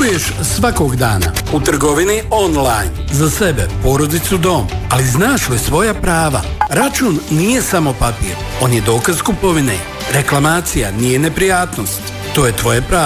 Kupuješ svakog dana u trgovini online, za sebe, porodicu, dom, ali znaš li svoja prava? Račun nije samo papir, on je dokaz kupovine. Reklamacija nije neprijatnost, to je tvoje pravo.